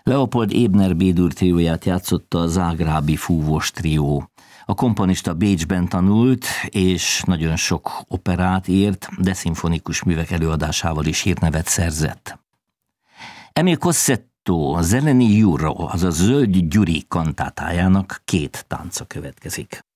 Leopold Ebner B-dur trióját játszotta a zágrábi fúvós trió. A komponista Bécsben tanult, és nagyon sok operát írt, de szimfonikus művek előadásával is hírnevet szerzett. Emil Cossetto Zeleni Juro, azaz Zöld Gyuri kantátájának 2 tánca következik.